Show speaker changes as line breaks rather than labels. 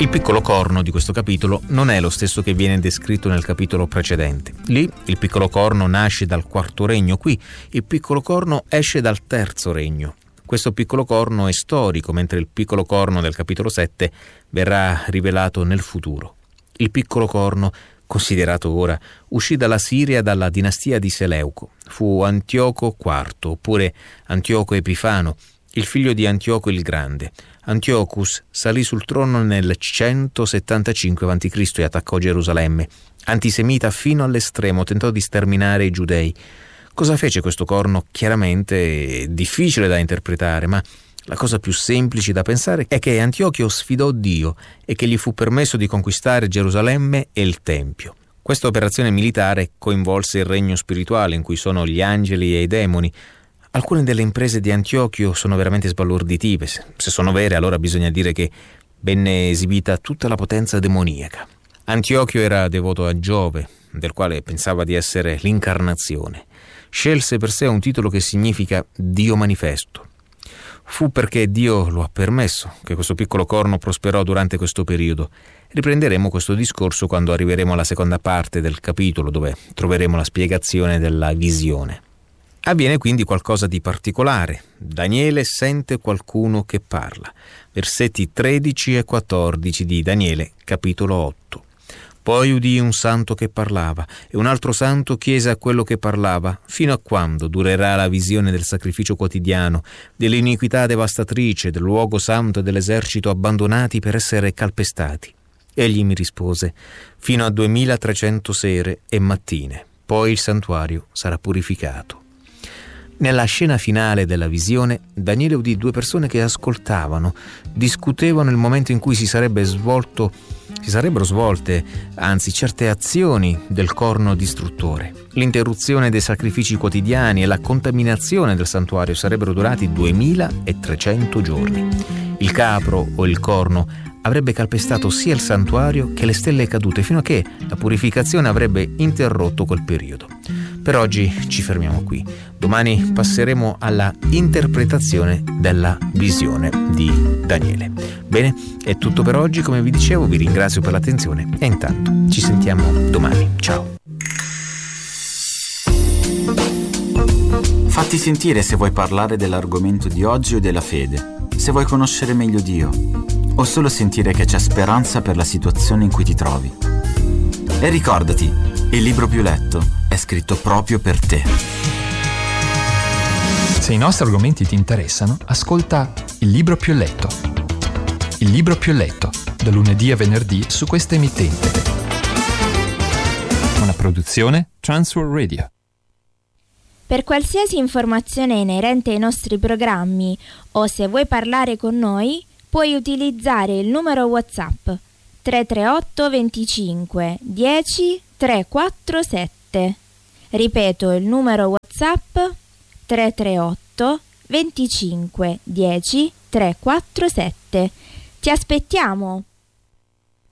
Il piccolo corno di questo capitolo non è lo stesso che viene descritto nel capitolo precedente. Lì il piccolo corno nasce dal quarto regno, qui il piccolo corno esce dal terzo regno. Questo piccolo corno è storico, mentre il piccolo corno del capitolo 7 verrà rivelato nel futuro. Il piccolo corno, considerato ora, uscì dalla Siria dalla dinastia di Seleuco. Fu Antioco IV, oppure Antioco Epifano, il figlio di Antioco il Grande. Antiochus salì sul trono nel 175 a.C. e attaccò Gerusalemme. Antisemita fino all'estremo, tentò di sterminare i giudei. Cosa fece questo corno? Chiaramente difficile da interpretare, ma la cosa più semplice da pensare è che Antiochio sfidò Dio e che gli fu permesso di conquistare Gerusalemme e il Tempio. Questa operazione militare coinvolse il regno spirituale, in cui sono gli angeli e i demoni. Alcune delle imprese di Antiochio sono veramente sbalorditive. Se sono vere, allora bisogna dire che venne esibita tutta la potenza demoniaca. Antiochio era devoto a Giove, del quale pensava di essere l'incarnazione. Scelse per sé un titolo che significa Dio manifesto. Fu perché Dio lo ha permesso che questo piccolo corno prosperò durante questo periodo. Riprenderemo questo discorso quando arriveremo alla seconda parte del capitolo, dove troveremo la spiegazione della visione. Avviene quindi qualcosa di particolare. Daniele sente qualcuno che parla. Versetti 13 e 14 di Daniele, capitolo 8. Poi udì un santo che parlava, e un altro santo chiese a quello che parlava: fino a quando durerà la visione del sacrificio quotidiano, dell'iniquità devastatrice, del luogo santo e dell'esercito abbandonati per essere calpestati? Egli mi rispose: fino a 2300 sere e mattine, poi il santuario sarà purificato. Nella scena finale della visione, Daniele udì due persone che ascoltavano, discutevano il momento in cui si sarebbero svolte certe azioni del corno distruttore. L'interruzione dei sacrifici quotidiani e la contaminazione del santuario sarebbero durati 2300 giorni. Il capro o il corno avrebbe calpestato sia il santuario che le stelle cadute, fino a che la purificazione avrebbe interrotto quel periodo. Per oggi ci fermiamo qui. Domani passeremo alla interpretazione della visione di Daniele. Bene, è tutto per oggi. Come vi dicevo, vi ringrazio per l'attenzione e intanto ci sentiamo domani. Ciao.
Fatti sentire se vuoi parlare dell'argomento di oggi o della fede, se vuoi conoscere meglio Dio, o solo sentire che c'è speranza per la situazione in cui ti trovi. E ricordati, il libro più letto è scritto proprio per te.
Se i nostri argomenti ti interessano, ascolta Il libro più letto. Il libro più letto, da lunedì a venerdì su questa emittente. Una produzione Transworld Radio.
Per qualsiasi informazione inerente ai nostri programmi o se vuoi parlare con noi, puoi utilizzare il numero WhatsApp 338 25 10 347. Ripeto il numero WhatsApp 338 25 10 347. Ti aspettiamo!